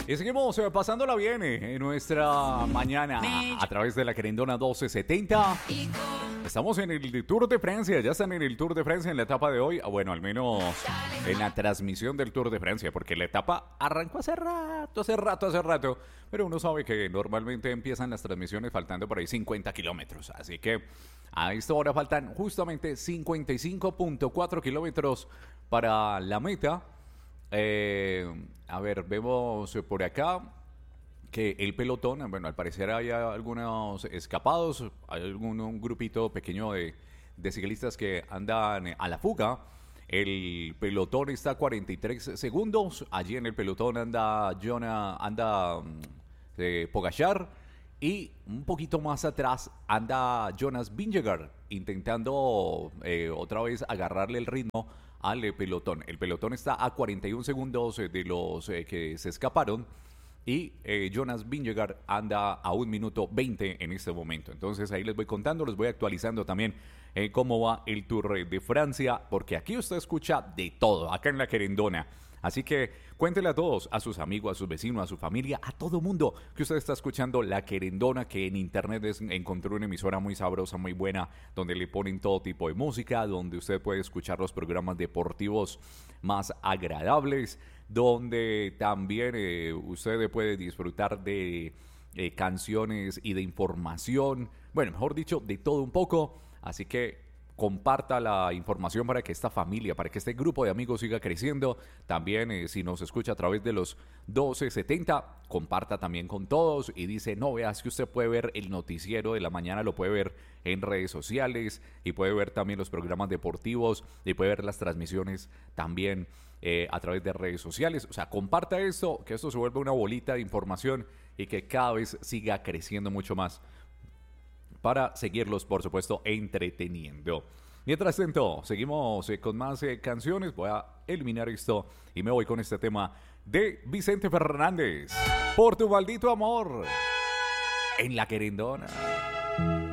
Y seguimos pasándola bien en nuestra mañana a través de la Querendona 1270. Estamos en el Tour de Francia, ya están en el Tour de Francia en la etapa de hoy. Bueno, al menos en la transmisión del Tour de Francia, porque la etapa arrancó hace rato. Pero uno sabe que normalmente empiezan las transmisiones faltando por ahí 50 kilómetros. Así que a esta hora faltan justamente 55.4 kilómetros para la meta. A ver, vemos por acá que el pelotón, bueno, al parecer hay algunos escapados, hay un grupito pequeño de ciclistas que andan a la fuga. El pelotón está a 43 segundos. Allí en el pelotón anda Pogačar. Y un poquito más atrás anda Jonas Vingegaard intentando otra vez agarrarle el ritmo al pelotón. El pelotón está a 41 segundos de los que se escaparon. Y Jonas Vingegaard anda a 1 minuto 20 en este momento. Entonces ahí les voy contando, les voy actualizando también cómo va el Tour de Francia. Porque aquí usted escucha de todo, acá en la Querendona. Así que cuéntele a todos, a sus amigos, a sus vecinos, a su familia, a todo mundo que usted está escuchando La Querendona, que en internet encontró una emisora muy sabrosa, muy buena, donde le ponen todo tipo de música, donde usted puede escuchar los programas deportivos más agradables, donde también usted puede disfrutar de canciones y de información, bueno, mejor dicho, de todo un poco. Así que comparta la información para que esta familia, para que este grupo de amigos siga creciendo. También si nos escucha a través de los 1270, comparta también con todos y dice, no, veas que usted puede ver el noticiero de la mañana, lo puede ver en redes sociales y puede ver también los programas deportivos y puede ver las transmisiones también a través de redes sociales. O sea, comparta esto, que esto se vuelva una bolita de información y que cada vez siga creciendo mucho más, para seguirlos, por supuesto, entreteniendo. Mientras tanto, seguimos con más canciones. Voy a eliminar esto y me voy con este tema de Vicente Fernández. Por tu maldito amor, en la Querendona.